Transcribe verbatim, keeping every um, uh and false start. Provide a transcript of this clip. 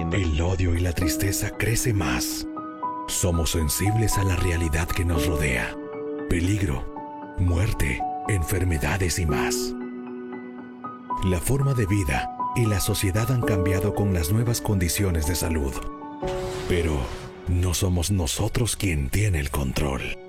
el odio y la tristeza crece más. Somos sensibles a la realidad que nos rodea. Peligro, muerte, enfermedades y más. La forma de vida y la sociedad han cambiado con las nuevas condiciones de salud. Pero no somos nosotros quien tiene el control.